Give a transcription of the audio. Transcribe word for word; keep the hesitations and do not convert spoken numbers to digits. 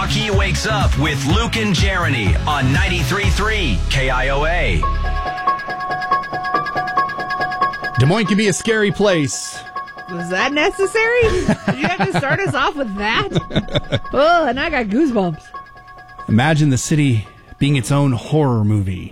Milwaukee Wakes Up with Luke and Jeremy on ninety-three point three K I O A. Des Moines can be a scary place. Was that necessary? Did you have to start us off with that? Oh, and I got goosebumps. Imagine the city being its own horror movie.